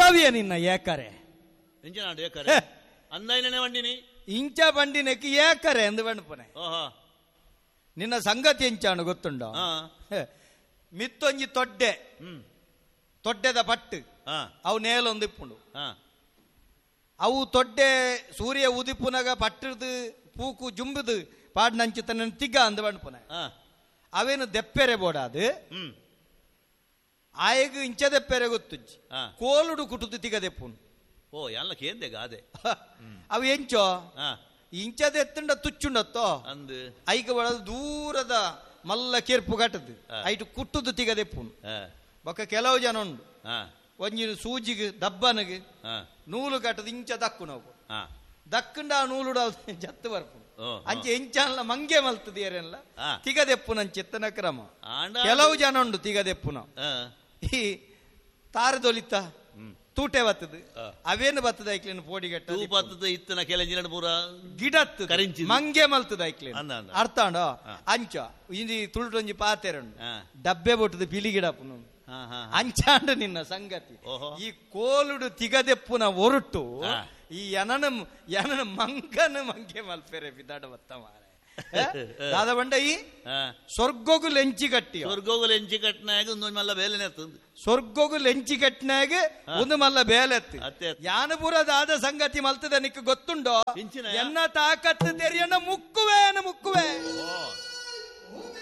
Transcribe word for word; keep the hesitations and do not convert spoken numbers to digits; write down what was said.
ಸಲಾವಿಯ ನಿನ್ನ ಏಕರೆ ಇಂಚ ನಾಡು ಏಕರೆ ಅಂದಾಯಿನೇ ವಂಡಿನಿ ಇಂಚ ಬಂಡಿನಕ್ಕೆ ಏಕರೆ ಎಂದು ಬಣ್ಪನೆ. ಓಹೋ ನಿನ್ನ ಸಂಗತಿ ಎಂಚಾನು ಗೊತ್ತುಂಡೋ? ಮಿತ್ತೊಂಜಿ ತೊಡ್ಡೆ ತೊಡ್ಡೆದ ಪಟ್ಟು ಅವು ನೇಲೊಂದು ಇಪ್ಪುಂಡು. ಅವು ತೊಡ್ಡೆ ಸೂರ್ಯ ಉದಿಪುನಗ ಪಟ್ಟದು ಪೂಕು ಜುಂಬುದು ಪಾಡ್ನಂಚು ತನ್ನ ತಿಗ್ಗ ಅಂದು ಬಣ್ಪುನ. ಅವೇನು ದೆಪ್ಪೆರೆ ಬೋಡಾದು ಆಯಗ ಇಂಚ ದೆಪ್ಪೆರೆ ಗೊತ್ತುಜ್ಜಿ ಕೋಲುಡು ಕುಟುದು ತಿಗ ದೆಪ್ಪುನು. ಓ ಎಲ್ಲ ಕೇಂದೆ ಗಾದೆ ಅವು ಎಂಚೋ ಇಂಚದೆತ್ತುಂಡ ತುಚ್ಚುಂಡತ್ತೋ ಅಂದು ಐಕ ಒಳದು ದೂರದ ಮಲ್ಲ ಕೆರ್ಪು ಕಟ್ಟದು ಐಟು ಕುಟ್ಟುದು ತಿಗದೆಪ್ಪುನು. ಬೊಕ್ಕ ಕೆಲವು ಜನ ಉಂಡು ಒಂಜಿ ಸೂಜಿಗೆ ದಬ್ಬನಿಗೆ ನೂಲು ಕಟ್ಟದು ಇಂಚ ದಕ್ಕು ನಾವು ದಕ್ಕಂಡ ಆ ನೂಲು ಜತ್ತು ಬರ್ಪುನು. ಅಂಚೆ ಎಂಚಲ್ಲ ಮಂಗೆ ಮಲ್ತದಿಯರೆಲ್ಲ ತಿಗದೆಪ್ಪುನ ಅಂಚೆತ್ತನ ಕ್ರಮ. ಕೆಲವು ಜನ ಉಂಡು ತಿಗದೆಪ್ಪುನ ಈ ತಾರದೊಲಿತ ತೂಟೆ ಬತ್ತದು ಅವೇನು ಬತ್ತದ ಐಕ್ಲೇನು ಪೋಡಿಗಟ್ಟ ಬತ್ತದ ಇತ್ತನ ಕೆಲ ಪೂರ ಗಿಡತ್ತು ಮಂಗೆ ಮಲ್ತದ ಐಕ್ಲೇನು ಅರ್ಥ ಉಂಡೋ? ಅಂಚ ಇಂದಿ ತುಳುಟೊಂಜಿ ಪಾತೆರಂಡು ಡಬ್ಬೆ ಬೊಟ್ಟದು ಪಿಲಿ ಗಿಡಪ್ಪುನು ಅಂಚಾಂಡು ನಿನ್ನ ಸಂಗತಿ. ಈ ಕೋಲುಡು ತಿಗದೆಪ್ಪುನ ಒರುಟು ಈ ಎನನ ಎನನ ಮಂಗನ ಮಂಗೆ ಮಲ್ಪೆರೆ ಬಿದ್ದಾಡ ಬತ್ತ ಮಾರೆ ದಾದ ಬಂಡ ಈ ಸ್ವರ್ಗೋಗು ಲೆಂಚಿ ಕಟ್ಟಿ ಸ್ವರ್ಗೋಗು ಲೆಂಚಿ ಕಟ್ಟಿನಾಗ ಒಂದು ಮಲ್ಲ ಬೇಲೆನೆ ಎತ್ತದು ಸ್ವರ್ಗೋಗು ಲೆಂಚಿ ಕಟ್ಟಿನಾಗ ಒಂದು ಮಲ್ಲ ಬೇಲೆತ್ತು ಯಾನಪುರದಾದ ಸಂಗತಿ ಮಲ್ತದ ನಿಕ್ಕ ಗೊತ್ತುಂಡೋ? ಎನ್ನ ತಾಕತ್ತು ತೆರಿಯನ್ನ ಮುಕ್ಕುವೆ ಮುಕ್ಕುವೆ